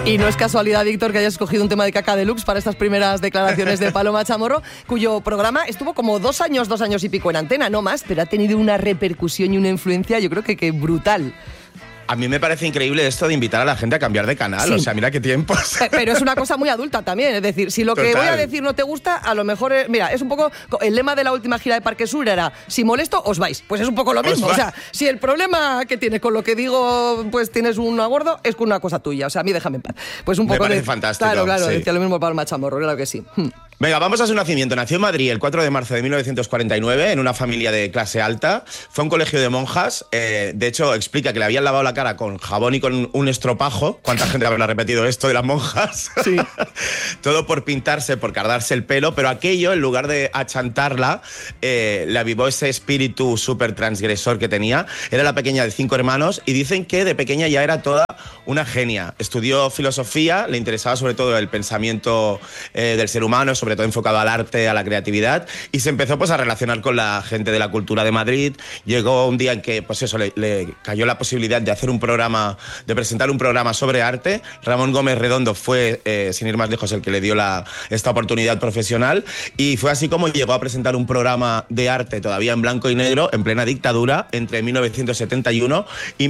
Y no es casualidad, Víctor, que hayas escogido un tema de Caca Deluxe para estas primeras declaraciones de Paloma Chamorro, cuyo programa estuvo como 2 años y pico en antena, no más, pero ha tenido una repercusión y una influencia, yo creo que brutal. A mí me parece increíble esto de invitar a la gente a cambiar de canal, sí. O sea, mira qué tiempos. Pero es una cosa muy adulta también, es decir, si lo que voy a decir no te gusta, a lo mejor, mira, es un poco, el lema de la última gira de Parque Sur era, si molesto, os vais, pues es un poco lo mismo, o sea, si el problema que tienes con lo que digo, pues tienes un aguardo, es con una cosa tuya, o sea, a mí déjame en paz. Pues un poco me parece fantástico. Claro, sí. decía lo mismo Paloma Chamorro, claro que sí. Venga, vamos a su nacimiento. Nació en Madrid el 4 de marzo de 1949 en una familia de clase alta. Fue a un colegio de monjas. De hecho, explica que le habían lavado la cara con jabón y con un estropajo. ¿Cuánta gente habrá repetido esto de las monjas? Sí. Todo por pintarse, por cardarse el pelo, pero aquello, en lugar de achantarla, le avivó ese espíritu súper transgresor que tenía. Era la pequeña de 5 hermanos y dicen que de pequeña ya era toda una genia. Estudió filosofía, le interesaba sobre todo el pensamiento del ser humano, sobre todo enfocado al arte, a la creatividad, y se empezó pues a relacionar con la gente de la cultura de Madrid. Llegó un día en que pues eso le cayó la posibilidad de hacer un programa, de presentar un programa sobre arte. Ramón Gómez Redondo fue, sin ir más lejos, el que le dio esta oportunidad profesional, y fue así como llegó a presentar un programa de arte todavía en blanco y negro, en plena dictadura, entre 1971 y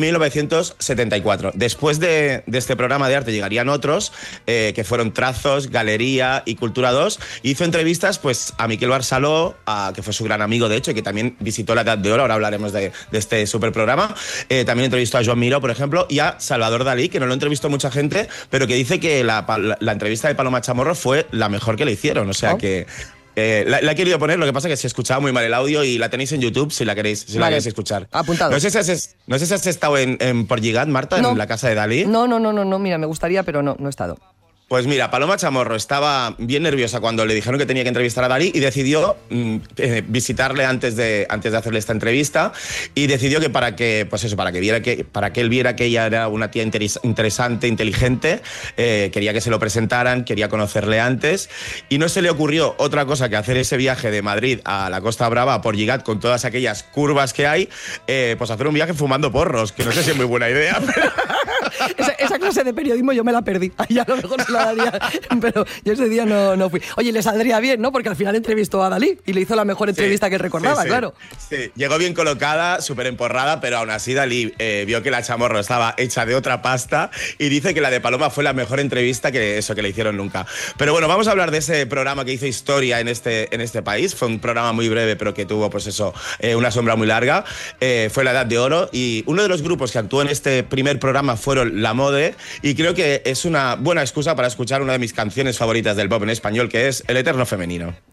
1974. Después de este programa de arte llegarían otros, que fueron Trazos, Galería y Cultura 2. Hizo entrevistas pues a Miquel Barceló, que fue su gran amigo de hecho, y que también visitó la Edad de Oro. Ahora hablaremos de este super programa. También entrevistó a Joan Miró, por ejemplo, y a Salvador Dalí, que no lo entrevistó mucha gente, pero que dice que la entrevista de Paloma Chamorro fue la mejor que le hicieron. O sea que la he querido poner, lo que pasa es que se escuchaba muy mal el audio y la tenéis en YouTube si la queréis escuchar. Apuntado. No sé si has estado en Portllgat, Marta, no. En la casa de Dalí. No, mira, me gustaría, pero no he estado. Pues mira, Paloma Chamorro estaba bien nerviosa cuando le dijeron que tenía que entrevistar a Dalí y decidió visitarle antes de hacerle esta entrevista, y decidió que para que él viera que ella era una tía interesante, inteligente, quería que se lo presentaran, quería conocerle antes, y no se le ocurrió otra cosa que hacer ese viaje de Madrid a la Costa Brava, a Portllgat, con todas aquellas curvas que hay, pues hacer un viaje fumando porros, que no sé si es muy buena idea, pero... Esa clase de periodismo yo me la perdí. Ahí a lo mejor se la daría, pero yo ese día no fui. Oye, le saldría bien, ¿no? Porque al final entrevistó a Dalí y le hizo la mejor entrevista que recordaba, claro. Sí, llegó bien colocada, súper emporrada, pero aún así Dalí vio que la Chamorro estaba hecha de otra pasta y dice que la de Paloma fue la mejor entrevista que le hicieron nunca. Pero bueno, vamos a hablar de ese programa que hizo historia en este país. Fue un programa muy breve, pero que tuvo, pues eso, una sombra muy larga. Fue la Edad de Oro, y uno de los grupos que actuó en este primer programa fueron La Mode, y creo que es una buena excusa para escuchar una de mis canciones favoritas del pop en español, que es El Eterno Femenino.